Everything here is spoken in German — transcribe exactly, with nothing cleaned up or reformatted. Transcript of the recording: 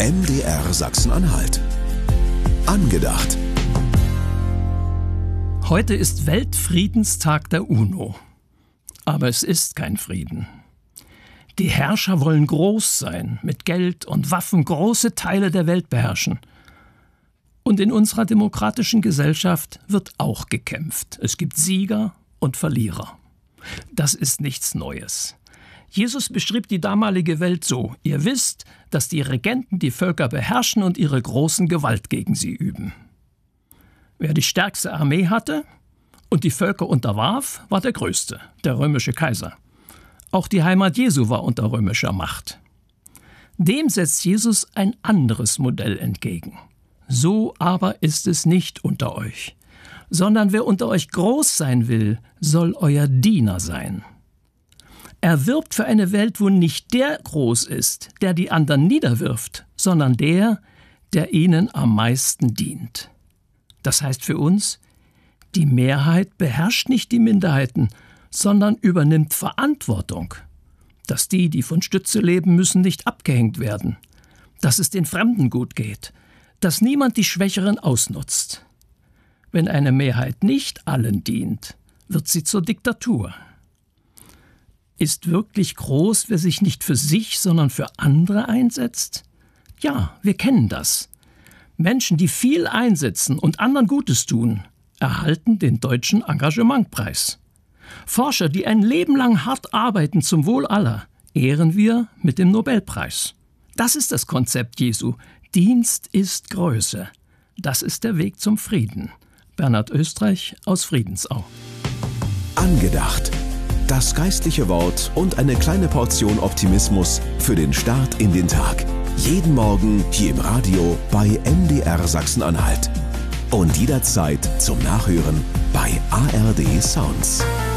M D R Sachsen-Anhalt. Angedacht. Heute ist Weltfriedenstag der UNO. Aber es ist kein Frieden. Die Herrscher wollen groß sein, mit Geld und Waffen große Teile der Welt beherrschen. Und in unserer demokratischen Gesellschaft wird auch gekämpft. Es gibt Sieger und Verlierer. Das ist nichts Neues. Jesus beschrieb die damalige Welt so: Ihr wisst, dass die Regenten die Völker beherrschen und ihre großen Gewalt gegen sie üben. Wer die stärkste Armee hatte und die Völker unterwarf, war der Größte, der römische Kaiser. Auch die Heimat Jesu war unter römischer Macht. Dem setzt Jesus ein anderes Modell entgegen. So aber ist es nicht unter euch, sondern wer unter euch groß sein will, soll euer Diener sein. Er wirbt für eine Welt, wo nicht der groß ist, der die anderen niederwirft, sondern der, der ihnen am meisten dient. Das heißt für uns, die Mehrheit beherrscht nicht die Minderheiten, sondern übernimmt Verantwortung, dass die, die von Stütze leben müssen, nicht abgehängt werden, dass es den Fremden gut geht, dass niemand die Schwächeren ausnutzt. Wenn eine Mehrheit nicht allen dient, wird sie zur Diktatur. Ist wirklich groß, wer sich nicht für sich, sondern für andere einsetzt? Ja, wir kennen das. Menschen, die viel einsetzen und anderen Gutes tun, erhalten den Deutschen Engagementpreis. Forscher, die ein Leben lang hart arbeiten zum Wohl aller, ehren wir mit dem Nobelpreis. Das ist das Konzept Jesu. Dienst ist Größe. Das ist der Weg zum Frieden. Bernhard Österreich aus Friedensau. Angedacht. Das geistliche Wort und eine kleine Portion Optimismus für den Start in den Tag. Jeden Morgen hier im Radio bei M D R Sachsen-Anhalt. Und jederzeit zum Nachhören bei A R D Sounds.